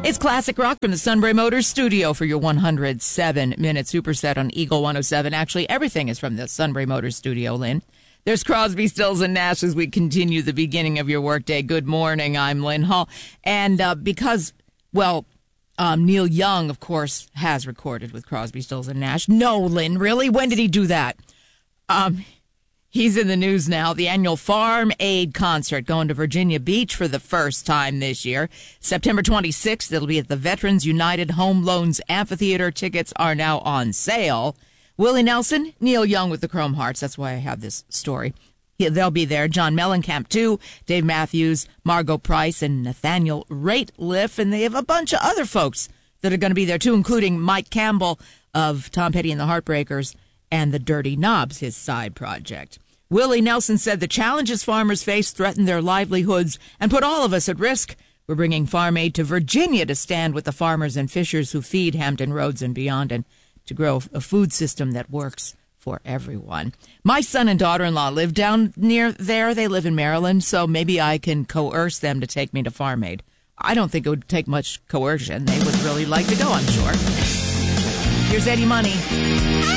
It's classic rock from the Sunbury Motors studio for your 107-minute superset on Eagle 107. Actually, everything is from the Sunbury Motors studio, Lynn. There's Crosby, Stills, and Nash as we continue the beginning of your workday. Good morning. I'm Lynn Hall. And because, Neil Young, of course, has recorded with Crosby, Stills, and Nash. No, Lynn, really? When did he do that? He's in the news now. The annual Farm Aid concert going to Virginia Beach for the first time this year. September 26th, it'll be at the Veterans United Home Loans Amphitheater. Tickets are now on sale. Willie Nelson, Neil Young with the Chrome Hearts. That's why I have this story. They'll be there. John Mellencamp, too. Dave Matthews, Margot Price, and Nathaniel Rateliff. And they have a bunch of other folks that are going to be there, too, including Mike Campbell of Tom Petty and the Heartbreakers and the Dirty Knobs, his side project. Willie Nelson said the challenges farmers face threaten their livelihoods and put all of us at risk. We're bringing Farm Aid to Virginia to stand with the farmers and fishers who feed Hampton Roads and beyond, and to grow a food system that works for everyone. My son and daughter-in-law live down near there. They live in Maryland, so maybe I can coerce them to take me to Farm Aid. I don't think it would take much coercion. They would really like to go, I'm sure. Here's Eddie Money.